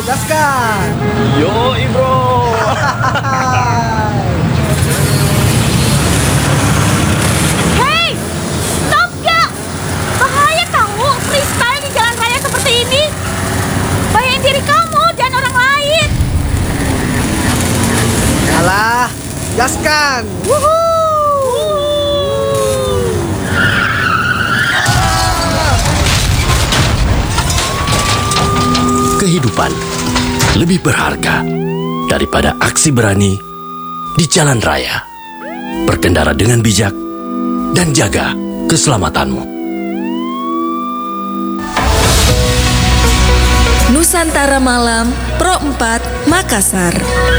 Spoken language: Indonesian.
gaskan. Yo, bro. Hei, stop gak? Bahaya tahu freestyle di jalan raya seperti ini. Bayain diri kamu dan orang lain. Alah, gaskan. Kehidupan lebih berharga daripada aksi berani di jalan raya. Berkendara dengan bijak dan jaga keselamatanmu. Nusantara Malam Pro 4 Makassar.